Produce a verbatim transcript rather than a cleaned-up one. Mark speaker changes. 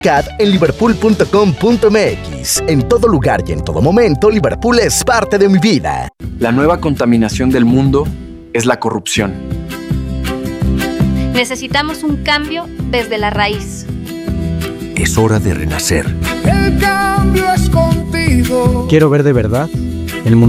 Speaker 1: C A D en liverpool punto com punto m x. En todo lugar y en todo momento, Liverpool es parte de mi vida.
Speaker 2: La nueva contaminación del mundo es la corrupción.
Speaker 3: Necesitamos un cambio desde la raíz.
Speaker 4: Es hora de renacer.
Speaker 5: El cambio es contigo.
Speaker 6: Quiero ver de verdad